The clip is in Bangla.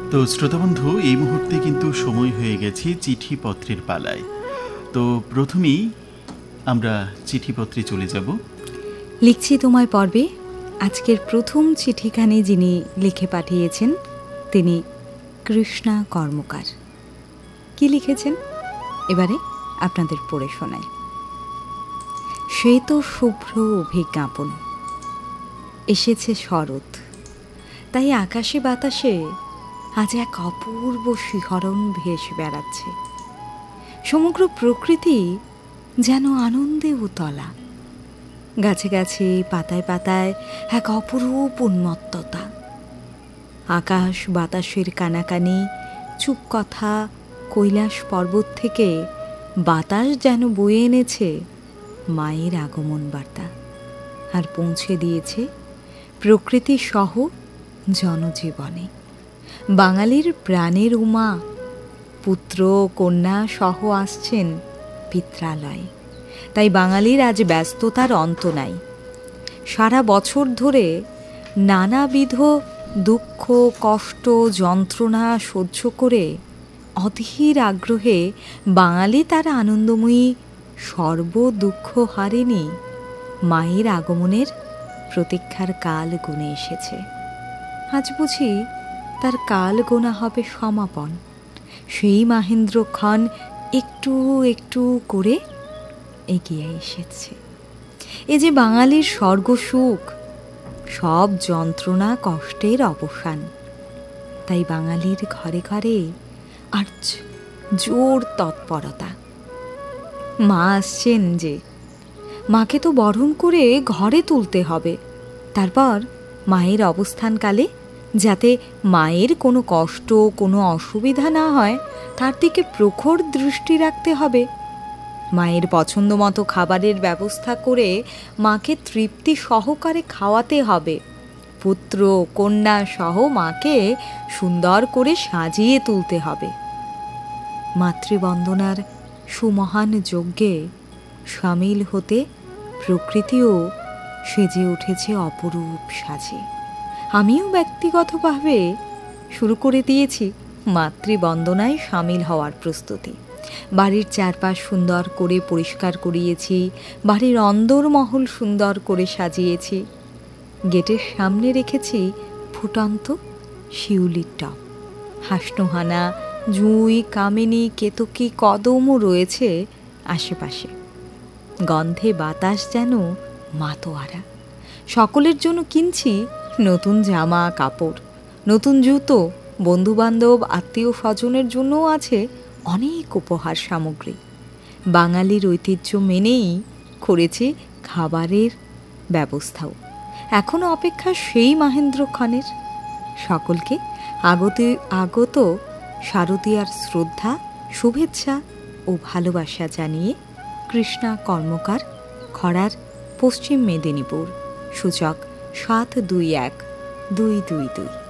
তো শ্রোতাবন্ধু, এই মুহূর্তে কিন্তু সময় হয়ে গেছে চিঠিপত্রের পালায়। তো প্রথমেই আমরা চিঠিপত্রে চলে যাব। লিখছি তোমায় পর্বে আজকের প্রথম চিঠিখানি যিনি লিখে পাঠিয়েছেন তিনি কৃষ্ণা কর্মকার। কি লিখেছেন এবারে আপনাদের পড়ে শোনাই। শ্বেত শুভ্র অভিজ্ঞাপন, এসেছে শরৎ, তাই আকাশে বাতাসে আজ এক অপূর্ব শিহরণ ভেসে বেড়াচ্ছে। সমগ্র প্রকৃতি যেন আনন্দে উতলা। গাছে গাছে পাতায় পাতায় এক অপরূপ উন্মত্ততা। আকাশ বাতাসের কানাকানি, চুপ কথা, কৈলাস পর্বত থেকে বাতাস যেন বয়ে এনেছে মায়ের আগমন বার্তা, আর পৌঁছে দিয়েছে প্রকৃতি সহ জনজীবনে। বাঙালির প্রাণের উমা পুত্র কন্যা সহ আসছেন পিত্রালয়ে, তাই বাঙালির আজ ব্যস্ততার অন্ত নাই। সারা বছর ধরে নানাবিধ দুঃখ কষ্ট যন্ত্রণা সহ্য করে অধীর আগ্রহে বাঙালি তার আনন্দময়ী সর্বদুঃখ হারেনি মায়ের আগমনের প্রতীক্ষার কাল গুনে এসেছে। আজ বুঝি তার কাল গোনা হবে সমাপন। সেই মাহেন্দ্রক্ষণ একটু একটু করে এগিয়ে এসেছে। এ যে বাঙালির স্বর্গসুখ, সব যন্ত্রণা কষ্টের অবসান। তাই বাঙালির ঘরে ঘরে আজ জোর তৎপরতা। মা আসছেন যে, মাকে তো বরণ করে ঘরে তুলতে হবে। তারপর মায়ের অবস্থানকালে যাতে মায়ের কোনো কষ্ট কোনো অসুবিধা না হয় তার দিকে প্রখর দৃষ্টি রাখতে হবে। মায়ের পছন্দ মতো খাবারের ব্যবস্থা করে মাকে তৃপ্তি সহকারে খাওয়াতে হবে। পুত্র কন্যা সহ মাকে সুন্দর করে সাজিয়ে তুলতে হবে। মাতৃবন্দনার সুমহান যজ্ঞে সামিল হতে প্রকৃতিও সেজে উঠেছে অপরূপ সাজে। আমিও ব্যক্তিগতভাবে শুরু করে দিয়েছি মাতৃবন্দনায় সামিল হওয়ার প্রস্তুতি। বাড়ির চারপাশ সুন্দর করে পরিষ্কার করিয়েছি, বাড়ির অন্দরমহল সুন্দর করে সাজিয়েছি। গেটের সামনে রেখেছি ফুটন্ত শিউলির টব। হাসনোহানা জুঁই কামিনী কেতকী কদমও রয়েছে আশেপাশে। গন্ধে বাতাস যেন মাতোয়ারা। সকলের জন্য কিনছি নতুন জামা কাপড়, নতুন জুতো। বন্ধুবান্ধব আত্মীয় স্বজনের জন্যও আছে অনেক উপহার সামগ্রী। বাঙালির ঐতিহ্য মেনেই করেছি খাবারের ব্যবস্থাও। এখনো অপেক্ষা সেই মাহেন্দ্রক্ষণের। সকলকে আগত শারদীয়ার শ্রদ্ধা, শুভেচ্ছা ও ভালোবাসা জানিয়ে কৃষ্ণা কর্মকার, খড়ার, পশ্চিম মেদিনীপুর, সূচক ৭২১-২22।